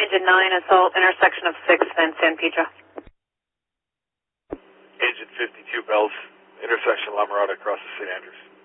Engine 9, assault, intersection of 6th and San Pedro. Engine 52, Bells, intersection La Mirada across the St. Andrews.